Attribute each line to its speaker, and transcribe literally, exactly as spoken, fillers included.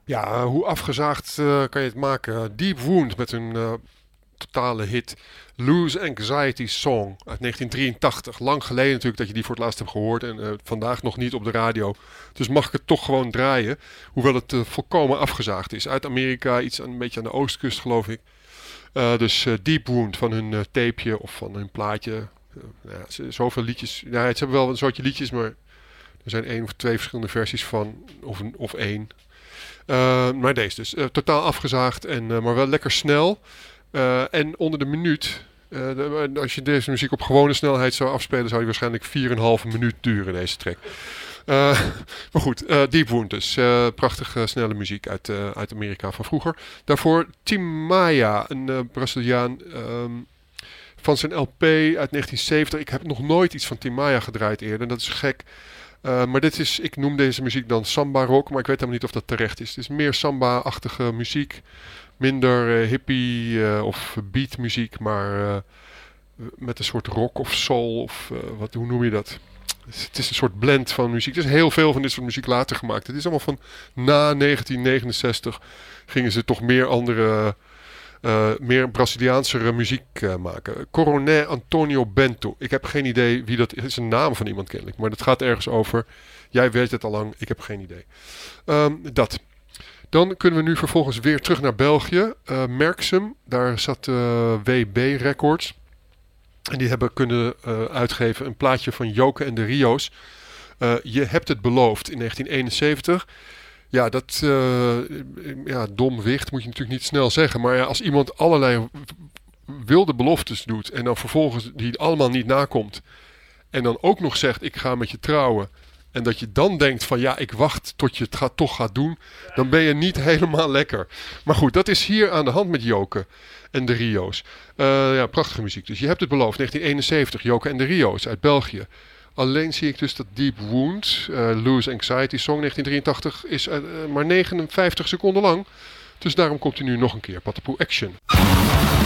Speaker 1: Ja, hoe afgezaagd uh, kan je het maken? Deep Wound met een uh, totale hit. Lose Anxiety Song uit negentien drieëntachtig. Lang geleden natuurlijk dat je die voor het laatst hebt gehoord. En uh, vandaag nog niet op de radio. Dus mag ik het toch gewoon draaien. Hoewel het uh, volkomen afgezaagd is. Uit Amerika, iets aan, een beetje aan de oostkust geloof ik. Uh, dus uh, Deep Wound van hun uh, tapeje of van hun plaatje. Uh, ja, zoveel liedjes. Ja, ze hebben wel een soortje liedjes, maar er zijn één of twee verschillende versies van. Of, een, of één. Uh, maar deze dus. Uh, totaal afgezaagd, en, uh, maar wel lekker snel. Uh, en onder de minuut. Uh, de, als je deze muziek op gewone snelheid zou afspelen, zou die waarschijnlijk vier komma vijf minuut duren, deze track. Uh, maar goed, uh, Deep Wound dus. Uh, prachtige snelle muziek uit, uh, uit Amerika van vroeger. Daarvoor Tim Maia, een uh, Braziliaan. Um, van zijn L P uit negentien zeventig. Ik heb nog nooit iets van Tim Maia gedraaid eerder. Dat is gek. Uh, maar dit is, ik noem deze muziek dan samba rock, maar ik weet helemaal niet of dat terecht is. Het is meer samba-achtige muziek, minder uh, hippie uh, of beat muziek, maar uh, met een soort rock of soul of uh, wat, hoe noem je dat? Het is een soort blend van muziek. Er is heel veel van dit soort muziek later gemaakt. Het is allemaal van na negentien negenenzestig gingen ze toch meer andere... Uh, meer Braziliaanse muziek uh, maken. Coronel Antonio Bento. Ik heb geen idee wie dat is. Het is een naam van iemand kennelijk. Maar dat gaat ergens over. Jij weet het al lang. Ik heb geen idee. Um, dat. Dan kunnen we nu vervolgens weer terug naar België. Uh, Merksem. Daar zat uh, W B Records. En die hebben kunnen uh, uitgeven een plaatje van Joke en de Rio's. Uh, Je hebt het beloofd in negentien eenenzeventig. Ja, dat uh, ja, dom wicht moet je natuurlijk niet snel zeggen. Maar ja, als iemand allerlei wilde beloftes doet en dan vervolgens die allemaal niet nakomt. En dan ook nog zegt, ik ga met je trouwen. En dat je dan denkt van ja, ik wacht tot je het gaat, toch gaat doen. Dan ben je niet helemaal lekker. Maar goed, dat is hier aan de hand met Joke en de Rio's. Uh, ja, prachtige muziek. Dus je hebt het beloofd, negentien eenenzeventig, Joke en de Rio's uit België. Alleen zie ik dus dat Deep Wound, uh, Lose Anxiety Song negentien drieëntachtig, is uh, maar negenenvijftig seconden lang. Dus daarom komt hij nu nog een keer. Patapoe Action.